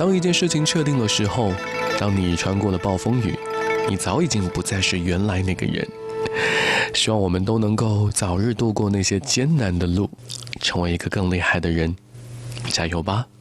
当一件事情确定的时候，当你穿过了暴风雨，你早已经不再是原来那个人。希望我们都能够早日度过那些艰难的路，成为一个更厉害的人。加油吧！